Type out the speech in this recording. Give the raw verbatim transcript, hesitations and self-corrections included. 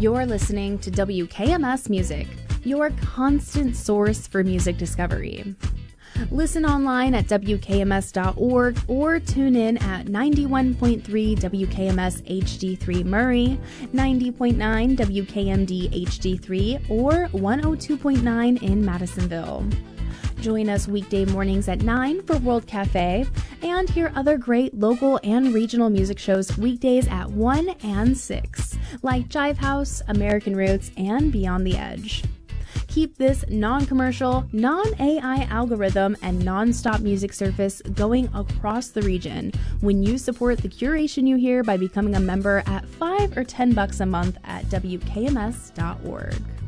You're listening to W K M S Music, your constant source for music discovery. Listen online at W K M S dot org or tune in at ninety-one point three W K M S H D three Murray, ninety point nine W K M D H D three, or one oh two point nine in Madisonville. Join us weekday mornings at nine for World Cafe, and hear other great local and regional music shows weekdays at one and six, like Jive House, American Roots, and Beyond the Edge. Keep this non-commercial, non-A I algorithm and non-stop music service going across the region when you support the curation you hear by becoming a member at five or ten bucks a month at W K M S dot org.